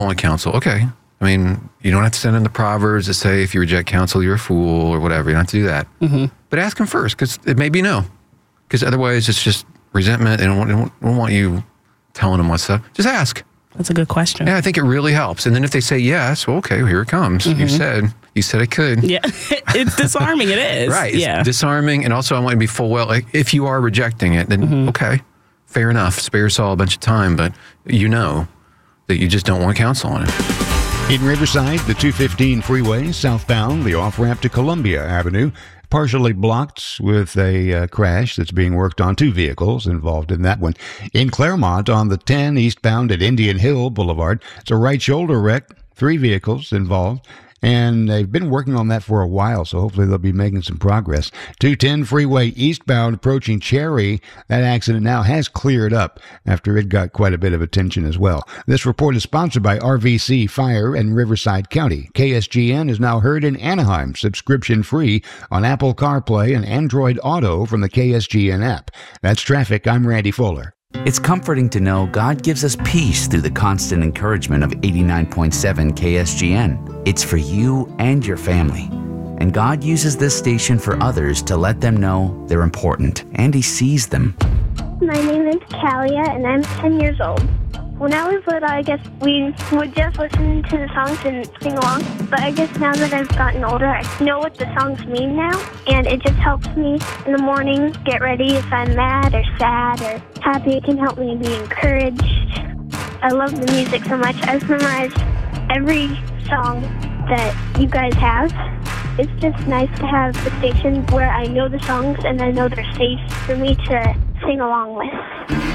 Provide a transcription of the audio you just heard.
only counsel. Okay. I mean, you don't have to send in the proverbs that say if you reject counsel, you're a fool or whatever. You don't have to do that. Mm-hmm. But ask them first, because it may be no. Because otherwise it's just resentment. They don't want you telling them what's up. Just ask. That's a good question. Yeah, I think it really helps. And then if they say yes, well, okay, here it comes. Mm-hmm. You said I could. Yeah, it's disarming. It is. Right. Yeah. It's disarming. And also I want you to be full well. Like, if you are rejecting it, then okay, fair enough. Spare us all a bunch of time. But you know that you just don't want counsel on it. In Riverside, the 215 freeway southbound, the off-ramp to Columbia Avenue, partially blocked with a crash that's being worked on. 2 vehicles involved in that one. In Claremont, on the 10 eastbound at Indian Hill Boulevard, it's a right shoulder wreck. 3 vehicles involved. And they've been working on that for a while, so hopefully they'll be making some progress. 210 freeway eastbound approaching Cherry. That accident now has cleared up after it got quite a bit of attention as well. This report is sponsored by RVC Fire in Riverside County. KSGN is now heard in Anaheim, subscription free on Apple CarPlay and Android Auto from the KSGN app. That's traffic. I'm Randy Fuller. It's comforting to know God gives us peace through the constant encouragement of 89.7 KSGN. It's for you and your family. And God uses this station for others to let them know they're important, and He sees them. My name is Kalia, and I'm 10 years old. When I was little, I guess we would just listen to the songs and sing along. But I guess now that I've gotten older, I know what the songs mean now. And it just helps me in the morning get ready if I'm mad or sad or happy. It can help me be encouraged. I love the music so much. I've memorized every song that you guys have. It's just nice to have a station where I know the songs and I know they're safe for me to sing along with.